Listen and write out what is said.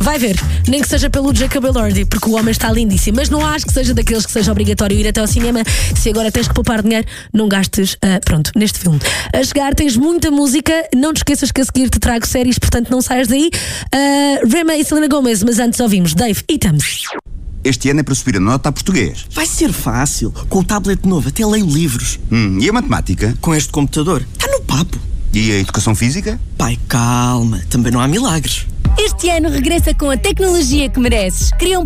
Vai ver, nem que seja pelo Jacob Elordi, porque o homem está lindíssimo. Mas não acho que seja daqueles que seja obrigatório ir até ao cinema. Se agora tens que poupar dinheiro, não gastes, neste filme. A chegar tens muita música. Não te esqueças que a seguir te trago séries, portanto não saias daí. Rema e Selena Gomez, mas antes ouvimos Dave e Thames. Este ano é para subir a nota a português. Vai ser fácil. Com o tablet novo até leio livros. E a matemática? Com este computador, está no papo. E a educação física? Pai, calma. Também não há milagres. Este ano regressa com a tecnologia que mereces. Cria um